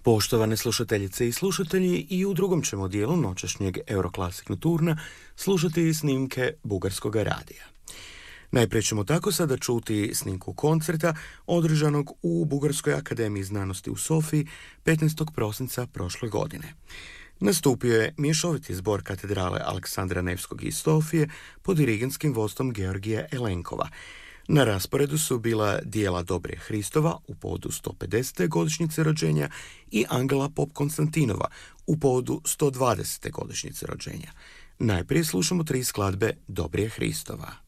Poštovane slušateljice i slušatelji, i u drugom ćemo dijelu noćašnjeg Euroclassic Nocturna slušati snimke Bugarskog radija. Najprije ćemo tako sada čuti snimku koncerta održanog u Bugarskoj akademiji znanosti u Sofiji 15. prosinca prošle godine. Nastupio je mješoviti zbor katedrale Aleksandra Nevskog iz Sofije pod dirigentskim vodstvom Georgija Elenkova. Na rasporedu su bila dijela Dobre Hristova u povodu 150. godišnjice rođenja i Angela Pop Konstantinova u povodu 120. godišnjice rođenja. Najprije slušamo 3 skladbe Dobre Hristova.